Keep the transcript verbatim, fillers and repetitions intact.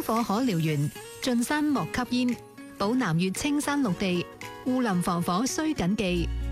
火可燎原，進山莫吸煙。寶南粵青山綠地，護林防火須謹記。